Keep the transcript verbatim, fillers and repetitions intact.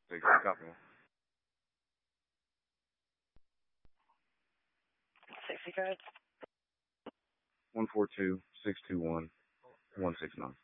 Take copy. Safety code. One four two six two one one six nine.